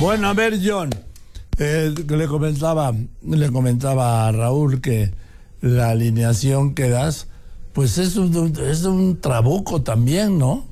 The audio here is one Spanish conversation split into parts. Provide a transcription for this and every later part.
Bueno, a ver, John, que le comentaba a Raúl que la alineación que das, pues es un trabuco también, ¿no?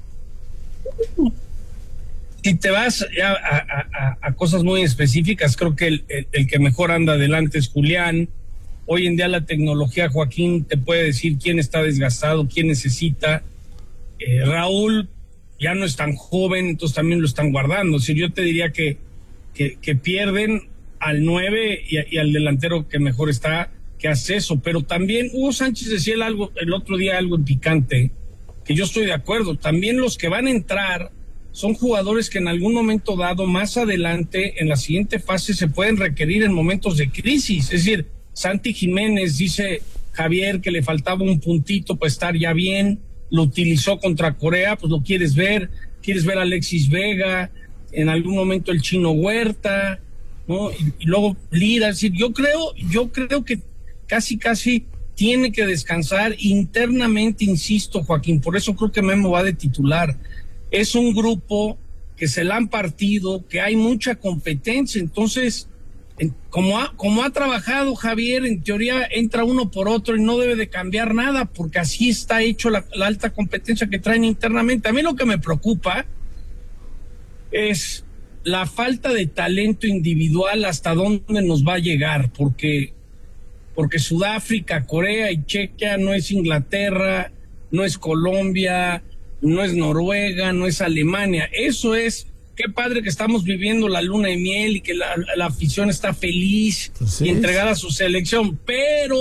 Si te vas ya a cosas muy específicas, creo que el que mejor anda adelante es Julián. Hoy en día la tecnología, Joaquín, te puede decir quién está desgastado, quién necesita. Raúl ya no es tan joven, entonces también lo están guardando. O sea, yo te diría que pierden al 9 y al delantero que mejor está, que hace eso. Pero también Hugo Sánchez decía el otro día algo en picante, que yo estoy de acuerdo. También los que van a entrar son jugadores que en algún momento dado, más adelante, en la siguiente fase, se pueden requerir en momentos de crisis. Es decir, Santi Jiménez, dice Javier, que le faltaba un puntito para estar ya bien, lo utilizó contra Corea, pues lo quieres ver a Alexis Vega, en algún momento el Chino Huerta, ¿no? Y luego Lira. Es decir, yo creo que casi tiene que descansar internamente, insisto, Joaquín, por eso creo que Memo va de titular. Es un grupo que se la han partido, que hay mucha competencia, entonces, como ha trabajado Javier, en teoría entra uno por otro y no debe de cambiar nada, porque así está hecho la alta competencia que traen internamente. A mí lo que me preocupa es la falta de talento individual, hasta dónde nos va a llegar, porque Sudáfrica, Corea y Chequia no es Inglaterra, no es Colombia, no es Noruega, no es Alemania. Eso es, qué padre que estamos viviendo la luna de miel y que la afición está feliz y entregada a su selección, pero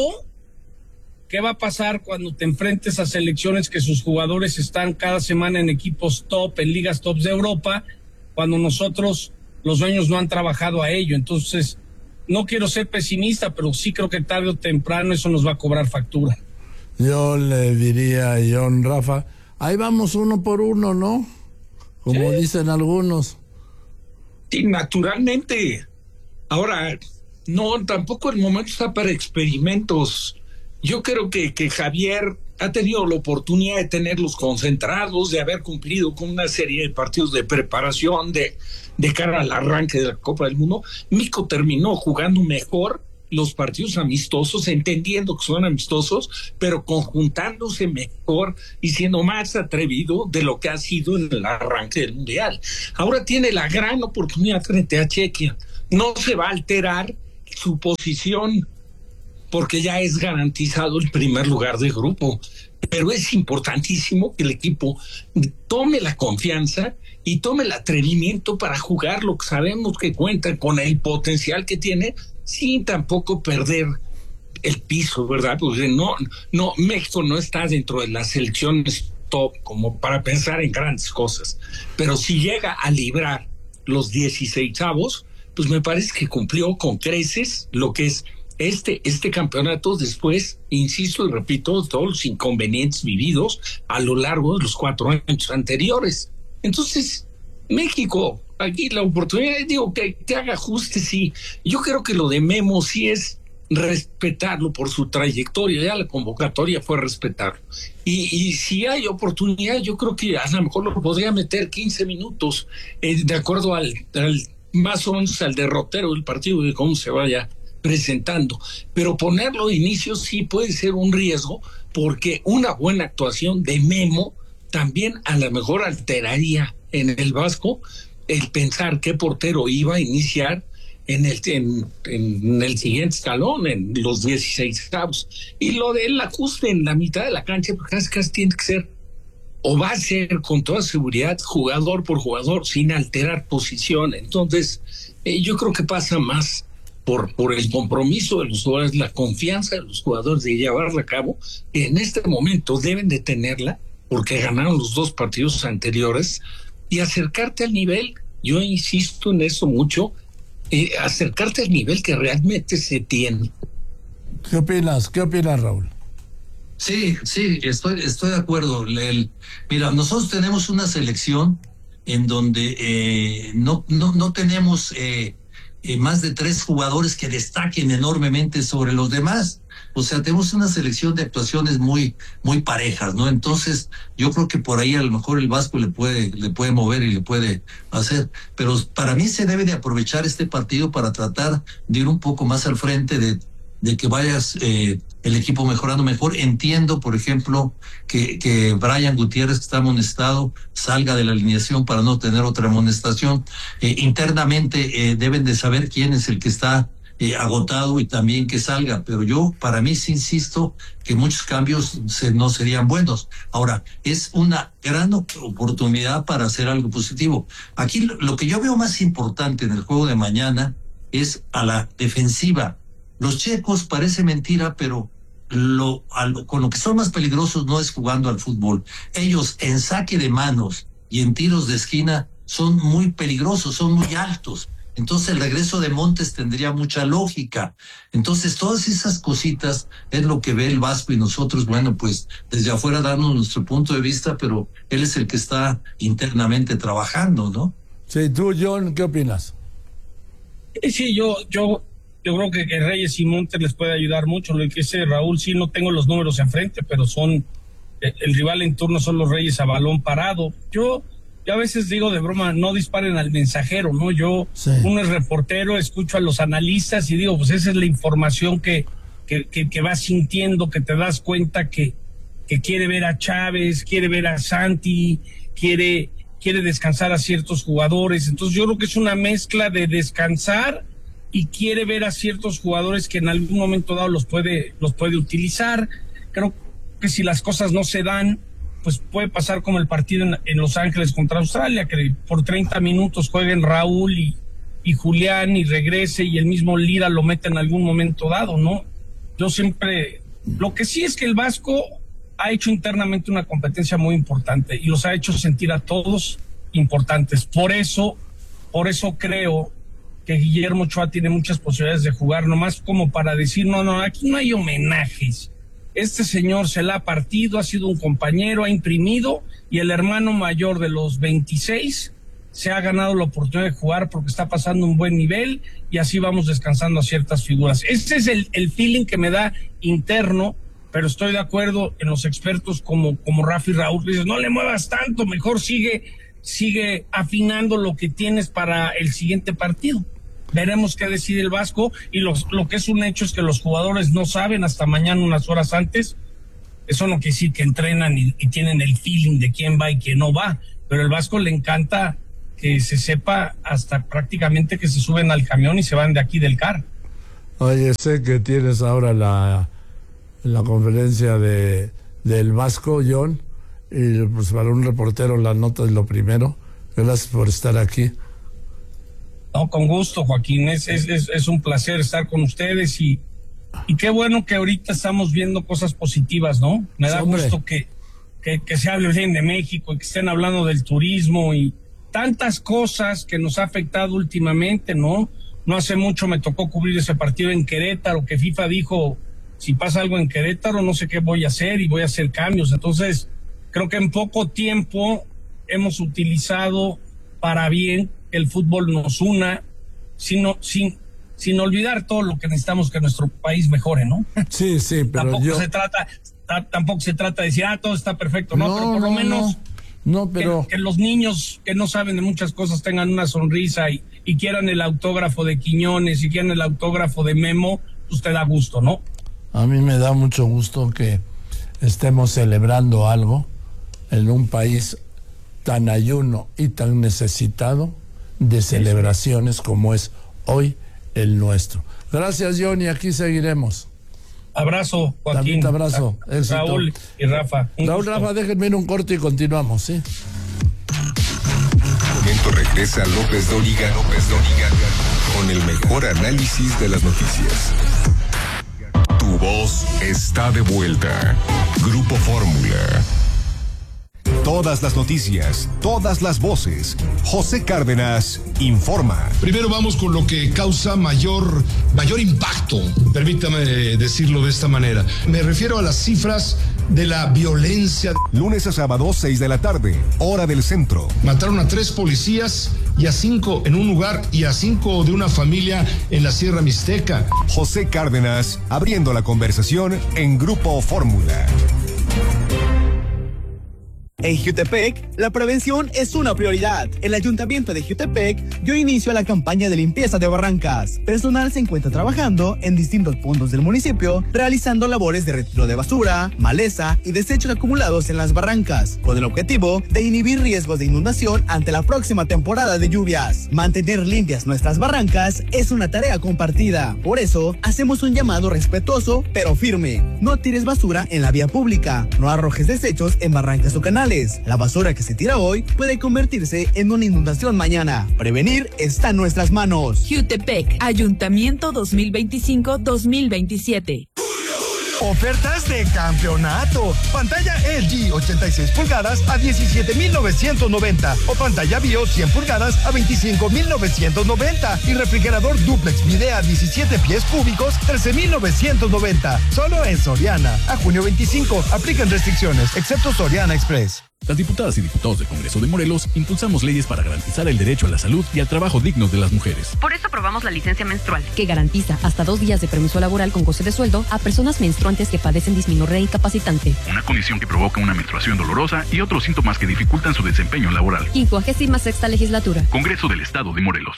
¿qué va a pasar cuando te enfrentes a selecciones que sus jugadores están cada semana en equipos top, en ligas tops de Europa, cuando nosotros, los dueños, no han trabajado a ello? Entonces, no quiero ser pesimista, pero sí creo que tarde o temprano eso nos va a cobrar factura. Yo le diría a John, Rafa, ahí vamos uno por uno, ¿no? Como dicen algunos. Sí, naturalmente. Ahora, no, tampoco el momento está para experimentos. Yo creo que Javier ha tenido la oportunidad de tenerlos concentrados, de haber cumplido con una serie de partidos de preparación de cara al arranque de la Copa del Mundo. Mico terminó jugando mejor los partidos amistosos, entendiendo que son amistosos, pero conjuntándose mejor y siendo más atrevido de lo que ha sido en el arranque del Mundial. Ahora tiene la gran oportunidad frente a Chequia. No se va a alterar su posición porque ya es garantizado el primer lugar de grupo, pero es importantísimo que el equipo tome la confianza y tome el atrevimiento para jugar lo que sabemos que cuenta con el potencial que tiene, sin tampoco perder el piso, ¿verdad? Porque no, México no está dentro de las selecciones top como para pensar en grandes cosas, pero si llega a librar los 16avos, pues me parece que cumplió con creces lo que es este campeonato, después, insisto y repito, todos los inconvenientes vividos a lo largo de los 4 años anteriores. Entonces, México, aquí la oportunidad, digo, que haga ajustes, sí. Yo creo que lo de Memo sí es respetarlo por su trayectoria, ya la convocatoria fue respetarlo. Y si hay oportunidad, yo creo que a lo mejor lo podría meter 15 minutos, de acuerdo al más o menos al derrotero del partido, de cómo se vaya presentando, pero ponerlo de inicio sí puede ser un riesgo, porque una buena actuación de Memo también a lo mejor alteraría en el Vasco el pensar qué portero iba a iniciar en el siguiente escalón, en los 16avos. Y lo del ajuste en la mitad de la cancha, pues casi tiene que ser, o va a ser con toda seguridad, jugador por jugador, sin alterar posición. Entonces, yo creo que pasa más por el compromiso de los jugadores, la confianza de los jugadores de llevarla a cabo. En este momento deben de tenerla, porque ganaron los 2 partidos anteriores, y acercarte al nivel, yo insisto en eso mucho, acercarte al nivel que realmente se tiene. ¿Qué opinas, Raúl? Sí, estoy de acuerdo. Mira, nosotros tenemos una selección en donde no tenemos más de 3 jugadores que destaquen enormemente sobre los demás. O sea, tenemos una selección de actuaciones muy parejas, ¿no? Entonces, yo creo que por ahí a lo mejor el Vasco le puede mover y le puede hacer. Pero para mí se debe de aprovechar este partido para tratar de ir un poco más al frente de que vayas el equipo mejorando mejor. Entiendo, por ejemplo, que Brian Gutiérrez, que está amonestado, salga de la alineación para no tener otra amonestación. Internamente deben de saber quién es el que está agotado y también que salga, pero yo, para mí, sí insisto que muchos cambios no serían buenos. Ahora, es una gran oportunidad para hacer algo positivo. Aquí lo que yo veo más importante en el juego de mañana es a la defensiva. Los checos, parece mentira, pero con lo que son más peligrosos no es jugando al fútbol. Ellos en saque de manos y en tiros de esquina son muy peligrosos, son muy altos. Entonces el regreso de Montes tendría mucha lógica. Entonces todas esas cositas es lo que ve el Vasco y nosotros, bueno, pues desde afuera darnos nuestro punto de vista, pero él es el que está internamente trabajando, ¿no? Sí, tú, John, ¿qué opinas? Sí, yo creo que Reyes y Montes les puede ayudar mucho. Lo que dice Raúl, sí, no tengo los números enfrente, pero el rival en turno son los Reyes a balón parado. Yo a veces digo de broma, no disparen al mensajero, ¿no? Uno es reportero, escucho a los analistas y digo, pues esa es la información que vas sintiendo, que te das cuenta que quiere ver a Chávez, quiere ver a Santi, quiere descansar a ciertos jugadores. Entonces yo creo que es una mezcla de descansar y quiere ver a ciertos jugadores que en algún momento dado los puede utilizar. Creo que si las cosas no se dan, pues puede pasar como el partido en Los Ángeles contra Australia, que por 30 minutos jueguen Raúl y Julián y regrese y el mismo Lira lo mete en algún momento dado, ¿no? Lo que sí es que el Vasco ha hecho internamente una competencia muy importante y los ha hecho sentir a todos importantes. Por eso creo que Guillermo Ochoa tiene muchas posibilidades de jugar, nomás como para decir, no, aquí no hay homenajes. Este señor se la ha partido, ha sido un compañero, ha imprimido, y el hermano mayor de los 26 se ha ganado la oportunidad de jugar porque está pasando un buen nivel y así vamos descansando a ciertas figuras. Ese es el feeling que me da interno, pero estoy de acuerdo en los expertos como Rafa y Raúl, que dicen, no le muevas tanto, mejor sigue afinando lo que tienes para el siguiente partido. Veremos qué decide el Vasco, y lo que es un hecho es que los jugadores no saben hasta mañana unas horas antes. Eso no quiere decir que entrenan y tienen el feeling de quién va y quién no va, pero el Vasco le encanta que se sepa hasta prácticamente que se suben al camión y se van de aquí del CAR. Oye, sé que tienes ahora la conferencia del Vasco, John, y pues para un reportero la nota es lo primero. Gracias por estar aquí. No, con gusto, Joaquín, es un placer estar con ustedes y qué bueno que ahorita estamos viendo cosas positivas, ¿no? Me da gusto que se hable bien de México y que estén hablando del turismo y tantas cosas que nos ha afectado últimamente, ¿no? No hace mucho me tocó cubrir ese partido en Querétaro, que FIFA dijo, si pasa algo en Querétaro, no sé qué voy a hacer y voy a hacer cambios. Entonces, creo que en poco tiempo hemos utilizado para bien el fútbol nos una, sin olvidar todo lo que necesitamos que nuestro país mejore, ¿no? Sí, pero tampoco se trata de decir, todo está perfecto, ¿no? Pero por lo menos que los niños que no saben de muchas cosas tengan una sonrisa y quieran el autógrafo de Quiñones y quieran el autógrafo de Memo, pues te da gusto, ¿no? A mí me da mucho gusto que estemos celebrando algo en un país tan ayuno y tan necesitado de celebraciones como es hoy el nuestro. Gracias, John, y aquí seguiremos. Abrazo, Joaquín. También te abrazo. Raúl y Rafa. Rafa, déjenme ir un corte y continuamos, ¿sí? Un momento regresa López Dóriga con el mejor análisis de las noticias. Tu voz está de vuelta. Grupo Fórmula. Todas las noticias, todas las voces. José Cárdenas informa. Primero vamos con lo que causa mayor impacto, permítame decirlo de esta manera. Me refiero a las cifras de la violencia. Lunes a sábado, 6 de la tarde, hora del centro. Mataron a 3 policías y a 5 en un lugar y a 5 de una familia en la Sierra Mixteca. José Cárdenas, abriendo la conversación en Grupo Fórmula. En Jutepec, la prevención es una prioridad. El Ayuntamiento de Jutepec dio inicio a la campaña de limpieza de barrancas. Personal se encuentra trabajando en distintos puntos del municipio, realizando labores de retiro de basura, maleza y desechos acumulados en las barrancas, con el objetivo de inhibir riesgos de inundación ante la próxima temporada de lluvias. Mantener limpias nuestras barrancas es una tarea compartida. Por eso, hacemos un llamado respetuoso, pero firme. No tires basura en la vía pública, no arrojes desechos en barrancas o canales. La basura que se tira hoy puede convertirse en una inundación mañana. Prevenir está en nuestras manos. Jutepec, Ayuntamiento 2025-2027. Ofertas de campeonato. Pantalla LG 86 pulgadas a 17,990 o pantalla BIOS 100 pulgadas a 25,990 y refrigerador dúplex Midea 17 pies cúbicos 13,990. Solo en Soriana. A junio 25. Aplican restricciones, excepto Soriana Express. Las diputadas y diputados del Congreso de Morelos impulsamos leyes para garantizar el derecho a la salud y al trabajo digno de las mujeres. Por eso aprobamos la licencia menstrual, que garantiza hasta 2 días de permiso laboral con goce de sueldo a personas menstruantes que padecen dismenorrea incapacitante. Una condición que provoca una menstruación dolorosa y otros síntomas que dificultan su desempeño laboral. 56ª legislatura. Congreso del Estado de Morelos.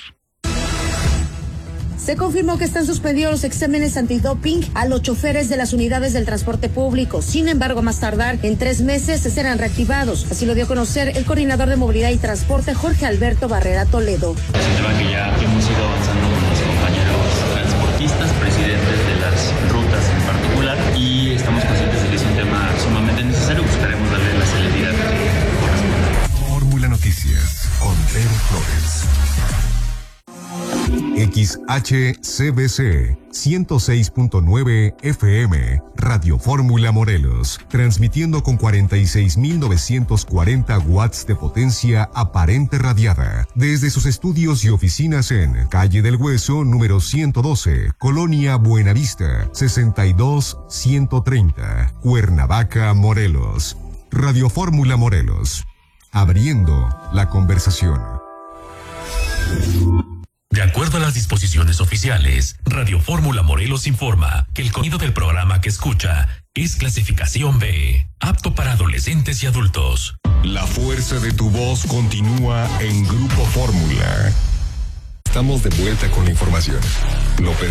Se confirmó que están suspendidos los exámenes antidoping a los choferes de las unidades del transporte público. Sin embargo, más tardar en 3 meses serán reactivados. Así lo dio a conocer el coordinador de movilidad y transporte, Jorge Alberto Barrera Toledo. Es un tema que ya hemos ido avanzando con los compañeros transportistas, presidentes de las rutas en particular, y estamos conscientes de que es un tema sumamente necesario. Buscaremos darle la celeridad que corresponde. Fórmula Noticias con Pedro Flores. XHCBC 106.9 FM, Radio Fórmula Morelos, transmitiendo con 46,940 watts de potencia aparente radiada, desde sus estudios y oficinas en Calle del Hueso, número 112, Colonia Buenavista, 62-130, Cuernavaca, Morelos. Radio Fórmula Morelos, abriendo la conversación. De acuerdo a las disposiciones oficiales, Radio Fórmula Morelos informa que el contenido del programa que escucha es clasificación B, apto para adolescentes y adultos. La fuerza de tu voz continúa en Grupo Fórmula. Estamos de vuelta con la información. López